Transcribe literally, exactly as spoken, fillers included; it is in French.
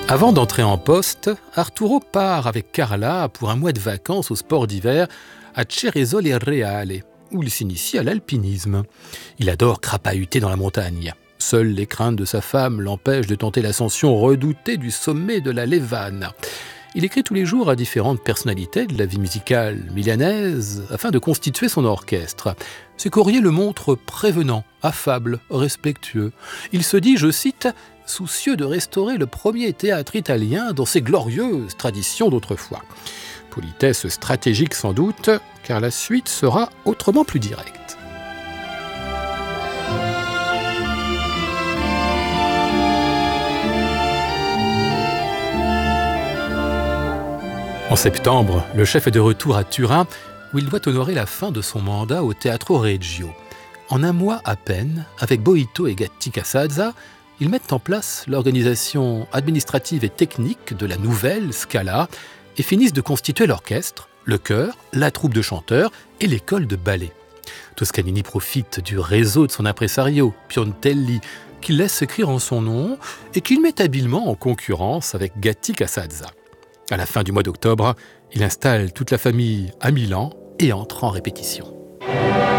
Avant d'entrer en poste, Arturo part avec Carla pour un mois de vacances au sport d'hiver à Ceresole Reale, où il s'initie à l'alpinisme. Il adore crapahuter dans la montagne. Seules les craintes de sa femme l'empêchent de tenter l'ascension redoutée du sommet de la Levana. Il écrit tous les jours à différentes personnalités de la vie musicale milanaise afin de constituer son orchestre. Ses courriers le montrent prévenant, affable, respectueux. Il se dit, je cite, « soucieux de restaurer le premier théâtre italien dans ses glorieuses traditions d'autrefois ». Politesse stratégique sans doute, car la suite sera autrement plus directe. En septembre, le chef est de retour à Turin, où il doit honorer la fin de son mandat au Teatro Regio. En un mois à peine, avec Boito et Gatti Casazza, ils mettent en place l'organisation administrative et technique de la nouvelle Scala et finissent de constituer l'orchestre, le chœur, la troupe de chanteurs et l'école de ballet. Toscanini profite du réseau de son impresario, Piontelli, qu'il laisse écrire en son nom et qu'il met habilement en concurrence avec Gatti Casazza. À la fin du mois d'octobre, il installe toute la famille à Milan et entre en répétition.